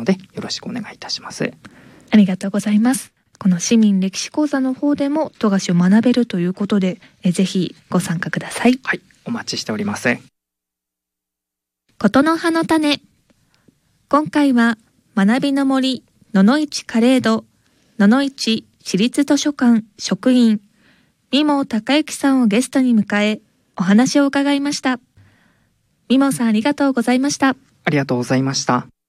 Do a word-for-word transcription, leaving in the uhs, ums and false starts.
のでよろしくお願いいたします。 ありがとうございます。この市民歴史講座の方でも富樫を学べるということで、えぜひご参加ください。 はい、お待ちしております。 ことの葉の種。今回は学びの森野々市カレード野々市市立図書館職員三毛孝之さんをゲストに迎えお話を伺いました。三毛さん、ありがとうございました。 ありがとうございました。